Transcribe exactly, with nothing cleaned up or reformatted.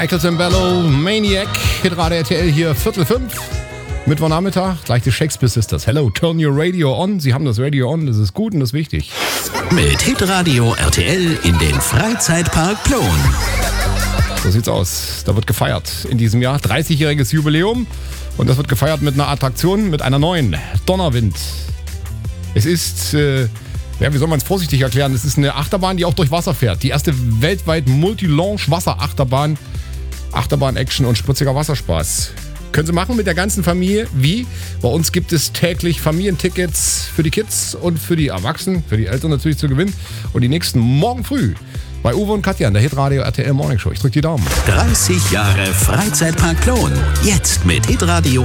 Michael Zambello, Maniac, Hitradio R T L hier, Viertel fünf, Mittwochnachmittag, gleich die Shakespeare Sisters. Hello, turn your radio on. Sie haben das Radio on, das ist gut und das ist wichtig. Mit Hitradio R T L in den Freizeitpark Plon. So sieht's aus. Da wird gefeiert in diesem Jahr, dreißigjähriges Jubiläum. Und das wird gefeiert mit einer Attraktion, mit einer neuen, Donnerwind. Es ist, äh, ja, wie soll man es vorsichtig erklären, es ist eine Achterbahn, die auch durch Wasser fährt. Die erste weltweit Multi-Launch-Wasser-Achterbahn. Achterbahn-Action und spritziger Wasserspaß. Können Sie machen mit der ganzen Familie. Wie? Bei uns gibt es täglich Familientickets für die Kids und für die Erwachsenen, für die Eltern natürlich zu gewinnen. Und die nächsten morgen früh bei Uwe und Katja in der Hitradio R T L Morning Show. Ich drücke die Daumen. dreißig Jahre Freizeitpark Plon. Jetzt mit Hitradio